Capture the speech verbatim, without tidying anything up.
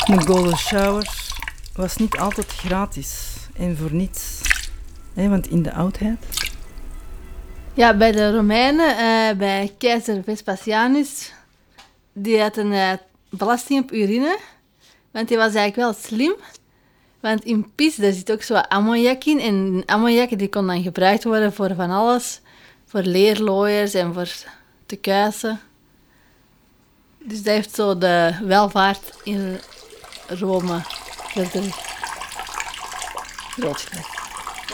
Een golden shower was niet altijd gratis en voor niets. He, want in de oudheid... Ja, bij de Romeinen, uh, bij keizer Vespasianus, die had een uh, belasting op urine. Want die was eigenlijk wel slim. Want in pis, daar zit ook zo wat ammoniak in. En ammoniak die kon dan gebruikt worden voor van alles. Voor leerlooiers en voor te kuisen. Dus dat heeft zo de welvaart in Rome verder grootgebracht.